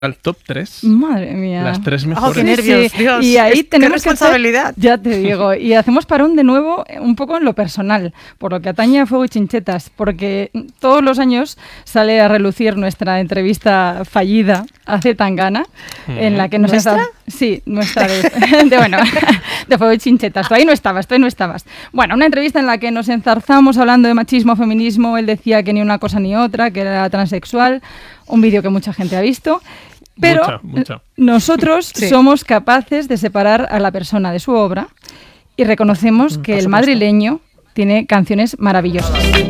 al top 3. Madre mía. Las 3 mejores. ¡Oh, qué nervios! Sí, Dios, y ahí qué responsabilidad. Ya te digo. Y hacemos parón de nuevo un poco en lo personal, por lo que atañe a Fuego y Chinchetas, porque todos los años sale a relucir nuestra entrevista fallida a Zetangana, en la que nos... ¿Nuestra? Sí, nuestra de Fuego y Chinchetas. Tú ahí no estabas. Bueno, una entrevista en la que nos enzarzamos hablando de machismo, feminismo. Él decía que ni una cosa ni otra, que era transexual. Un vídeo que mucha gente ha visto. Pero mucha. nosotros Sí. somos capaces de separar a la persona de su obra y reconocemos que el madrileño tiene canciones maravillosas.